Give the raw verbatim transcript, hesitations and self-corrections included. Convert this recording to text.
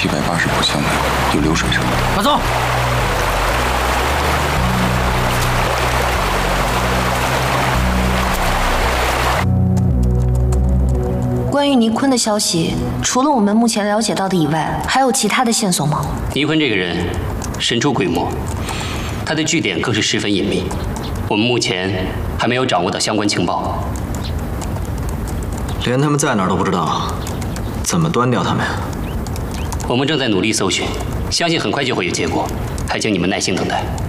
七百八十步向南有流水声。 快走！ 关于倪坤的消息，除了我们目前了解到的以外，还有其他的线索吗？ 倪坤这个人神出鬼没，他的据点更是十分隐秘，我们目前还没有掌握到相关情报。 连他们在哪儿都不知道，怎么端掉他们？ 我们正在努力搜寻，相信很快就会有结果，还请你们耐心等待。